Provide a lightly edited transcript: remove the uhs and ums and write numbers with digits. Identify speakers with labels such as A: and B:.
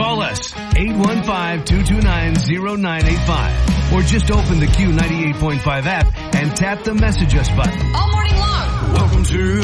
A: Call us 815-229-0985 or just open the Q98.5 app and tap the Message Us button.
B: All morning long.
A: Welcome to